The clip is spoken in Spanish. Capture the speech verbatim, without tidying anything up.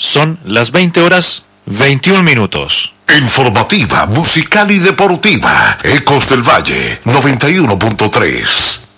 Son las veinte horas veintiún minutos. Informativa, musical y deportiva. Ecos del Valle, noventa y uno punto tres.